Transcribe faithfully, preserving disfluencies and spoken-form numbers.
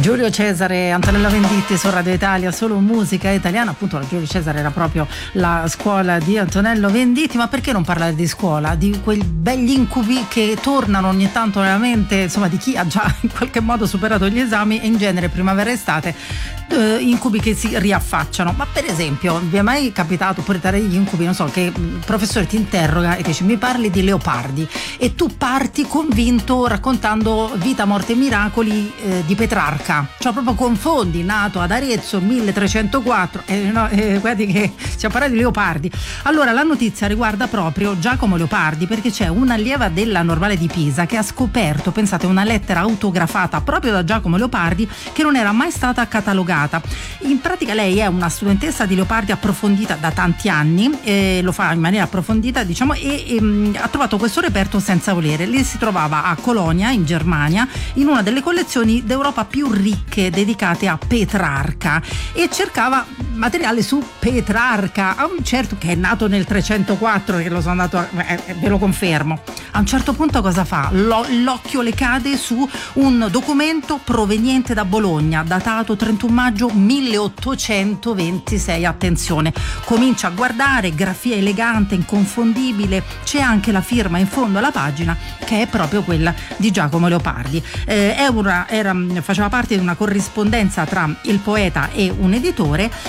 Giulio Cesare, Antonella Venditti su Radio Italia, solo musica italiana. Appunto la Giulio Cesare era proprio la scuola di Antonello Venditti. Ma perché non parlare di scuola? Di quei begli incubi che tornano ogni tanto nella mente, insomma, di chi ha già in qualche modo superato gli esami, e in genere primavera e estate eh, incubi che si riaffacciano. Ma per esempio, vi è mai capitato, oppure tra gli incubi, non so, che il professore ti interroga e dice: mi parli di Leopardi, e tu parti convinto raccontando Vita, morte e miracoli eh, di Petrarca. Cioè proprio confondi, nato ad Arezzo milletrecentoquattro, e no, eh, guardi che stiamo parlando di Leopardi. Allora la notizia riguarda proprio Giacomo Leopardi, perché c'è un'allieva della Normale di Pisa che ha scoperto, pensate, una lettera autografata proprio da Giacomo Leopardi che non era mai stata catalogata. In pratica lei è una studentessa di Leopardi approfondita da tanti anni, eh, lo fa in maniera approfondita, diciamo, e, e ha trovato questo reperto senza volere. Lei si trovava a Colonia, in Germania, in una delle collezioni d'Europa più ricche dedicate a Petrarca, e cercava materiale su Petrarca, a un certo, che è nato nel trecentoquattro, che lo sono andato a, eh, ve lo confermo. A un certo punto cosa fa? Lo, l'occhio le cade su un documento proveniente da Bologna, datato trentuno maggio milleottocentoventisei. Attenzione, comincia a guardare, grafia elegante, inconfondibile, c'è anche la firma in fondo alla pagina che è proprio quella di Giacomo Leopardi. Eh, è una, era, faceva parte di una corrispondenza tra il poeta e un editore,